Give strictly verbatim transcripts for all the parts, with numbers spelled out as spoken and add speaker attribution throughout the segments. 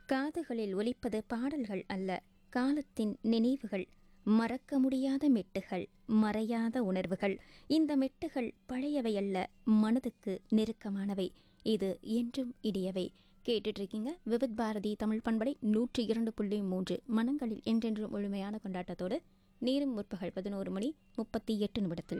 Speaker 1: காதுகளில் ஒலிப்பது பாடல்கள் அல்ல, காலத்தின் நினைவுகள், மறக்க முடியாத மெட்டுகள், மறையாத உணர்வுகள். இந்த மெட்டுகள் பழையவையல்ல, மனதுக்கு நெருக்கமானவை. இது என்றும் இடியவை. கேட்டுட்டு இருக்கீங்க விவித் பாரதி தமிழ் பண்பலை நூற்றி இரண்டு புள்ளி மூன்று. மனங்களில் என்றென்றும் முழுமையான கொண்டாட்டத்தோடு நேரும் முற்பகல் பதினோரு மணி முப்பத்தி எட்டு நிமிடத்தில்.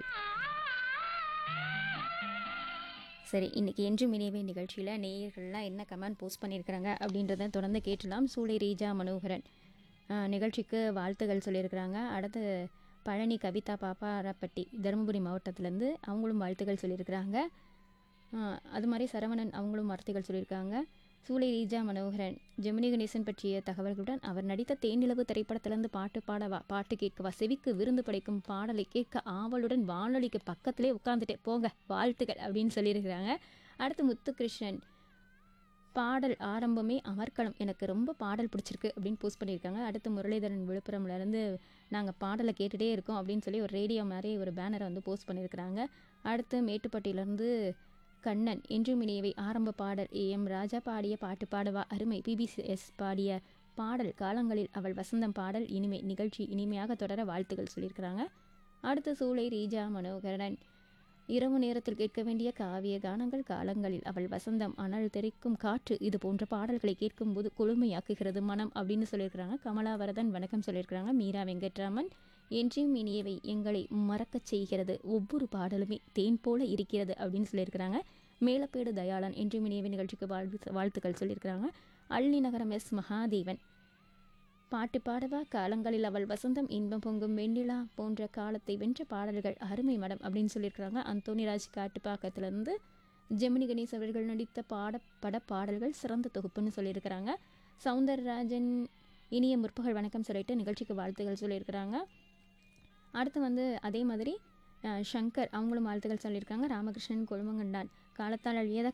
Speaker 1: சரி, இன்றைக்கி என்றும் இணைவே நிகழ்ச்சியில் நேயர்கள்லாம் என்ன கமெண்ட் போஸ்ட் பண்ணியிருக்கிறாங்க அப்படின்றத தொடர்ந்து கேட்டலாம். சூளை ரீஜா மனோகரன் நிகழ்ச்சிக்கு வாழ்த்துகள் சொல்லியிருக்கிறாங்க. அடுத்து பழனி கவிதா பாப்பாரப்பட்டி தருமபுரி மாவட்டத்திலேருந்து அவங்களும் வாழ்த்துக்கள் சொல்லியிருக்கிறாங்க. அது மாதிரி சரவணன் அவங்களும் வார்த்தைகள் சொல்லியிருக்காங்க. சூளை ரீஜா மனோகரன் ஜெமினி கணேசன் பற்றிய தகவல்களுடன் அவர் நடித்த தேனிலவு திரைப்படத்திலிருந்து பாட்டு பாடவா, பாட்டு கேட்கவா, செவிக்கு விருந்து படைக்கும் பாடலை கேட்க ஆவலுடன் வானொலிக்கு பக்கத்திலே உட்காந்துட்டே போங்க வாழ்த்துக்கள் அப்படின்னு சொல்லியிருக்கிறாங்க. அடுத்து முத்துகிருஷ்ணன் பாடல் ஆரம்பமே அமர்க்களம், எனக்கு ரொம்ப பாடல் பிடிச்சிருக்கு அப்படின்னு போஸ்ட் பண்ணியிருக்காங்க. அடுத்து முரளிதரன் விழுப்புரம்லேருந்து நாங்கள் பாடலை கேட்டுகிட்டே இருக்கோம் அப்படின்னு சொல்லி ஒரு ரேடியோ மாதிரி ஒரு பேனரை வந்து போஸ்ட் பண்ணியிருக்கிறாங்க. அடுத்து மேட்டுப்பட்டியிலேருந்து கண்ணன் என்றும் இனியவை ஆரம்ப பாடல் ஏ எம் ராஜா பாடிய பாட்டு பாடவா அருமை, பிபிசிஎஸ் பாடிய பாடல் காலங்களில் அவள் வசந்தம் பாடல் இனிமை, நிகழ்ச்சி இனிமையாக தொடர வாழ்த்துக்கள் சொல்லியிருக்கிறாங்க. அடுத்து சூளை ரீஜா மனோகரன் இரவு நேரத்தில் கேட்க வேண்டிய காவிய கானங்கள் காலங்களில் அவள் வசந்தம், அனல் தெரிக்கும் காற்று, இது போன்ற பாடல்களை கேட்கும்போது குளுமையாக்குகிறது மனம் அப்படின்னு சொல்லியிருக்கிறாங்க. கமலாவரதன் வணக்கம் சொல்லியிருக்கிறாங்க. மீரா வெங்கட்ராமன் என்றும் இனியவை எங்களை மறக்கச் செய்கிறது, ஒவ்வொரு பாடலுமே தேன் போல இருக்கிறது அப்படின்னு சொல்லியிருக்கிறாங்க. மேலப்பேடு தயாளன் என்றும் இனியவை நிகழ்ச்சிக்கு வாழ்த்து வாழ்த்துக்கள் சொல்லியிருக்கிறாங்க. அள்ளி நகரம் எஸ் மகாதேவன் பாட்டு பாடவா காலங்களில் அவள் வசந்தம், இன்பம் பொங்கும் வெண்ணிலா போன்ற காலத்தை வென்ற பாடல்கள் அருமை மடம் அப்படின்னு சொல்லியிருக்கிறாங்க. அந்தோனிராஜ் காட்டுப்பாக்கத்திலிருந்து ஜெமினி கணேஷ் அவர்கள் நடித்த பாட பட பாடல்கள் சிறந்த தொகுப்புன்னு சொல்லியிருக்கிறாங்க. சவுந்தரராஜன் இனிய முற்பகல் வணக்கம் சொல்லிட்டு நிகழ்ச்சிக்கு வாழ்த்துக்கள் சொல்லியிருக்கிறாங்க. அடுத்து வந்து அதே மாதிரி சங்கர் அவங்களும் வாழ்த்துக்கள் சொல்லியிருக்காங்க. ராமகிருஷ்ணன் கொழுமங்கண்டான் காலத்தால் அழியாத